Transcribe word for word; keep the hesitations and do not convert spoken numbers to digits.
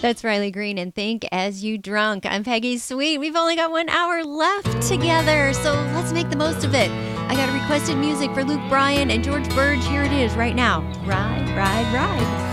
That's Riley Green and Think As You Drunk. I'm Peggy Sweet. We've only got one hour left together, so let's make the most of it. I got requested music for Luke Bryan and George Burge. Here it is right now. Ride, ride, ride.